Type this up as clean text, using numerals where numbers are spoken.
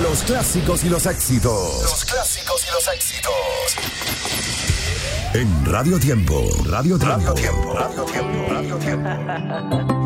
Los clásicos y los éxitos. Los clásicos y los éxitos. En Radio Tiempo. Radio Tiempo. Radio Tiempo. Radio Tiempo. Radio Tiempo.